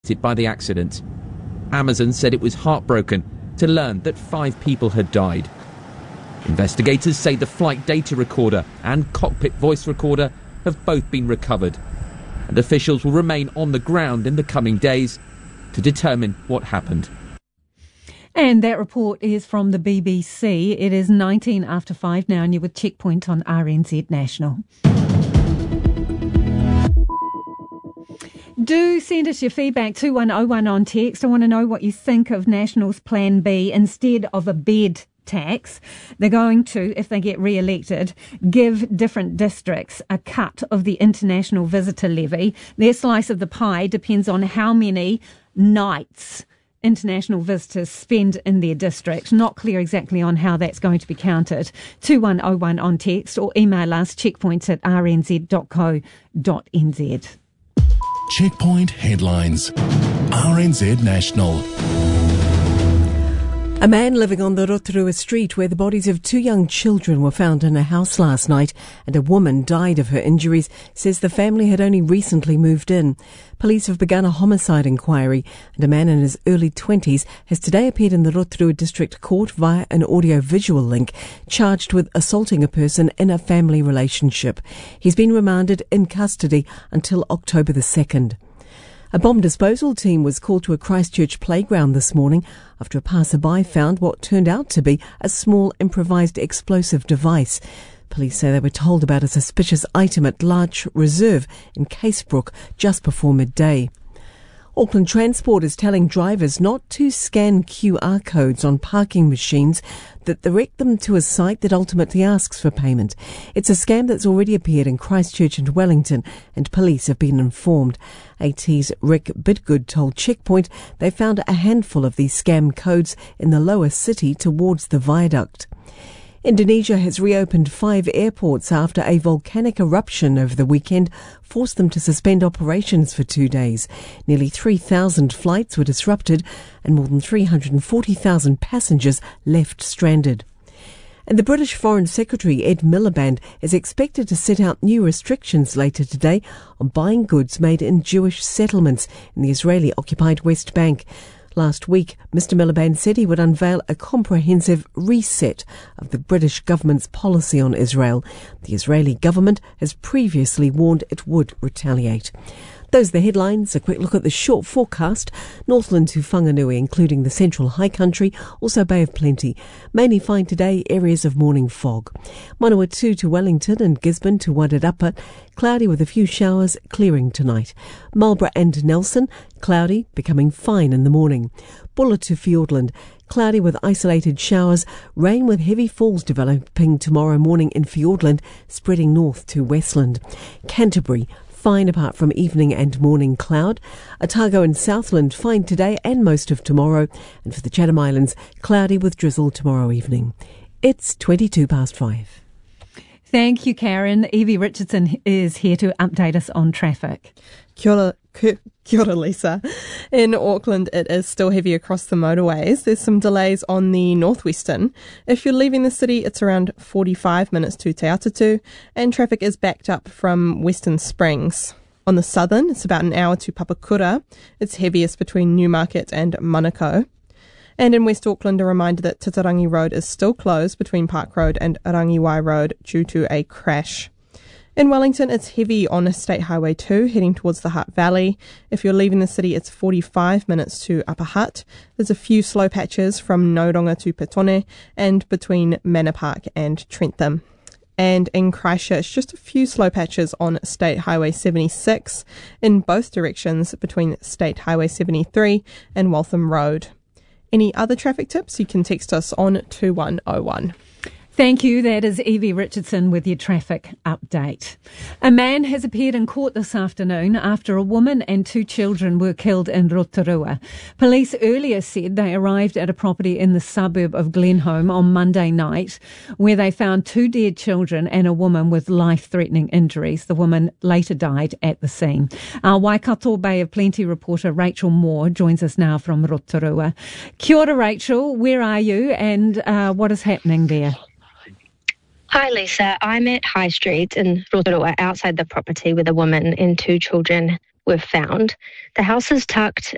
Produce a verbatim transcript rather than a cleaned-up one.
by the accident. Amazon said it was heartbroken to learn that five people had died. Investigators say the flight data recorder and cockpit voice recorder have both been recovered, and officials will remain on the ground in the coming days to determine what happened. And that report is from the B B C. It is nineteen after five now, and you're with Checkpoint on R N Z National. Do send us your feedback, two one oh one on text. I want to know what you think of National's Plan B. Instead of a bed tax, they're going to, if they get re-elected, give different districts a cut of the international visitor levy. Their slice of the pie depends on how many nights international visitors spend in their district. Not clear exactly on how that's going to be counted. two one oh one on text, or email us checkpoints at r n z dot co dot n z. Checkpoint headlines. R N Z National. A man living on the Rotorua street where the bodies of two young children were found in a house last night and a woman died of her injuries says the family had only recently moved in. Police have begun a homicide inquiry, and a man in his early twenties has today appeared in the Rotorua District Court via an audio-visual link, charged with assaulting a person in a family relationship. He's been remanded in custody until October the second. A bomb disposal team was called to a Christchurch playground this morning after a passerby found what turned out to be a small improvised explosive device. Police say they were told about a suspicious item at Larch Reserve in Casebrook just before midday. Auckland Transport is telling drivers not to scan Q R codes on parking machines that direct them to a site that ultimately asks for payment. It's a scam that's already appeared in Christchurch and Wellington, and police have been informed. AT's Rick Bidgood told Checkpoint they found a handful of these scam codes in the lower city towards the viaduct. Indonesia has reopened five airports after a volcanic eruption over the weekend forced them to suspend operations for two days. Nearly three thousand flights were disrupted and more than three hundred forty thousand passengers left stranded. And the British Foreign Secretary Ed Miliband is expected to set out new restrictions later today on buying goods made in Jewish settlements in the Israeli-occupied West Bank. Last week, Mister Miliband said he would unveil a comprehensive reset of the British government's policy on Israel. The Israeli government has previously warned it would retaliate. Those are the headlines. A quick look at the short forecast. Northland to Whanganui, including the central high country, also Bay of Plenty. Mainly fine today, areas of morning fog. Manawatu to Wellington and Gisborne to Wairarapa. Cloudy with a few showers, clearing tonight. Marlborough and Nelson, cloudy, becoming fine in the morning. Buller to Fiordland, cloudy with isolated showers. Rain with heavy falls developing tomorrow morning in Fiordland, spreading north to Westland. Canterbury, fine apart from evening and morning cloud. Otago and Southland, fine today and most of tomorrow. And for the Chatham Islands, cloudy with drizzle tomorrow evening. It's twenty-two past five. Thank you, Karen. Evie Richardson is here to update us on traffic. Kia ora, kia ora, Lisa. In Auckland, it is still heavy across the motorways. There's some delays on the northwestern. If you're leaving the city, it's around forty-five minutes to Te Atatu, and traffic is backed up from Western Springs. On the southern, it's about an hour to Papakura. It's heaviest between Newmarket and Manukau. And in West Auckland, a reminder that Titirangi Road is still closed between Park Road and Rangiwai Road due to a crash. In Wellington, it's heavy on State Highway two, heading towards the Hutt Valley. If you're leaving the city, it's forty-five minutes to Upper Hutt. There's a few slow patches from Noronga to Petone and between Manor Park and Trentham. And in Christchurch, just a few slow patches on State Highway seventy-six in both directions between State Highway seventy-three and Waltham Road. Any other traffic tips, you can text us on two one oh one. Thank you. That is Evie Richardson with your traffic update. A man has appeared in court this afternoon after a woman and two children were killed in Rotorua. Police earlier said they arrived at a property in the suburb of Glenholme on Monday night where they found two dead children and a woman with life-threatening injuries. The woman later died at the scene. Our Waikato Bay of Plenty reporter Rachel Moore joins us now from Rotorua. Kia ora, Rachel. Where are you and uh, what is happening there? Hi Lisa, I'm at High Street in Rotorua outside the property where the woman and two children were found. The house is tucked